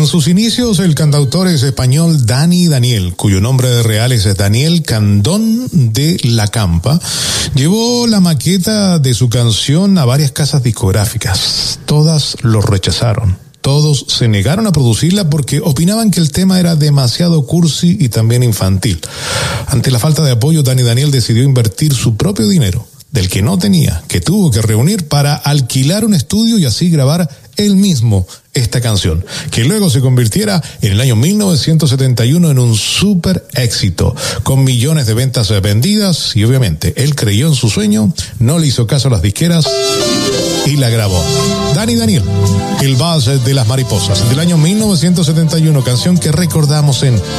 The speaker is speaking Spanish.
sus inicios, el cantautor es español Dani Daniel, cuyo nombre real es Daniel Candón de la Campa, llevó la maqueta de su canción a varias casas discográficas. Todas lo rechazaron. Todos se negaron a producirla porque opinaban que el tema era demasiado cursi y también infantil. Ante la falta de apoyo, Dani Daniel decidió invertir su propio dinero, del que no tenía, que tuvo que reunir para alquilar un estudio y así grabar él mismo esta canción, que luego se convirtiera en el año 1971 en un súper éxito, con millones de ventas vendidas, y obviamente él creyó en su sueño, no le hizo caso a las disqueras y la grabó. Dani Daniel, El Vals de las Mariposas, del año 1971, canción que recordamos en